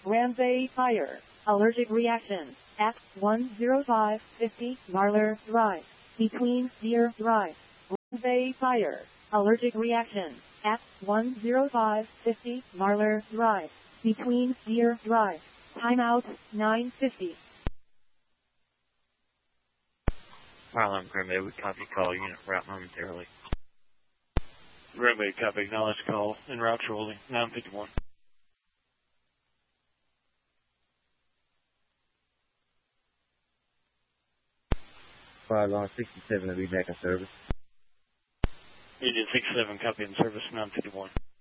Ramsay Fire. Allergic reaction. At 10550 Marlar Drive. Between Deer Drive. Ramsay Fire. Allergic reaction. At 10550 Marlar Drive. Between Deer Drive. Timeout 950. Marlin Grimby, we copy call unit route momentarily. Grimby, copy, acknowledge call, en route shortly, 951. Fire line 67 will be back in service. Union 67, copy in service, 951.